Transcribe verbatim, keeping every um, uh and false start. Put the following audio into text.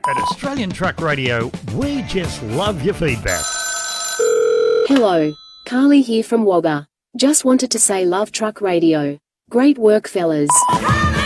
At Australian Truck Radio, we just love your feedback. Hello, Carly here from Wagga. Just wanted to say love Truck Radio. Great work, fellas.